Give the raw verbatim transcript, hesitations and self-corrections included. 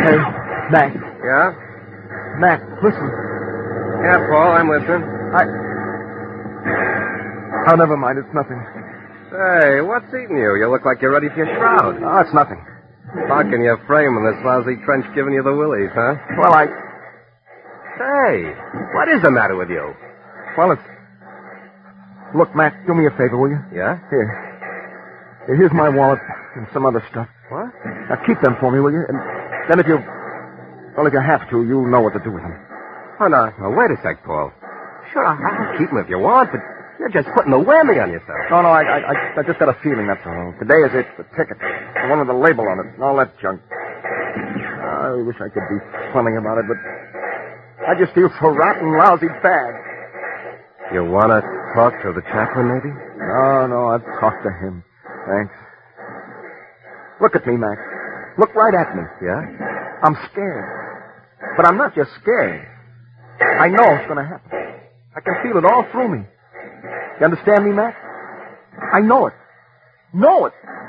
Hey, Mac. Yeah? Mac, listen. Yeah, Paul, I'm listening. I... Oh, never mind. It's nothing. Hey, what's eating you? You look like you're ready for your shroud. Oh, it's nothing. Talking your frame in this lousy trench giving you the willies, huh? Well, I... Hey, what is the matter with you? Well, it's... Look, Mac, do me a favor, will you? Yeah? Here. Here, here's my wallet and some other stuff. What? Now, keep them for me, will you? And then if you... Well, if you have to, you'll know what to do with them. Oh, no. Now, wait a sec, Paul. Sure, I'll keep them if you want, but you're just putting a whammy on yourself. No, no, I, I, I just got a feeling, that's all. Today is it, the ticket, the one with the label on it, and all that junk. I wish I could be funny about it, but I just feel so rotten, lousy bad. You want to talk to the chaplain, maybe? No, no, I've talked to him. Thanks. Look at me, Mac. Look right at me. Yeah? I'm scared. But I'm not just scared. I know it's going to happen. I can feel it all through me. You understand me, Mac? I know it. Know it.